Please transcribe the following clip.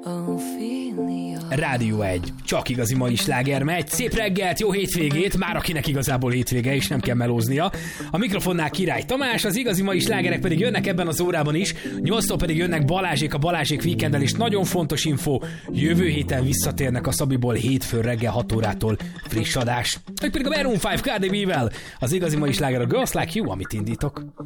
Rádió 1. Csak igazi mai sláger megy. Szép reggelt, jó hétvégét, már akinek igazából hétvége, és nem kell melóznia. A mikrofonnál Király Tamás, az igazi mai slágerek pedig jönnek ebben az órában is. 8-tól pedig jönnek Balázsék a Balázsék Weekendel, és nagyon fontos info, jövő héten visszatérnek a Szabiból hétfőn reggel 6 órától friss adás. Vagy pedig a Maroon 5 Cardi B-vel. Az igazi mai sláger a Girls Like You, amit indítok.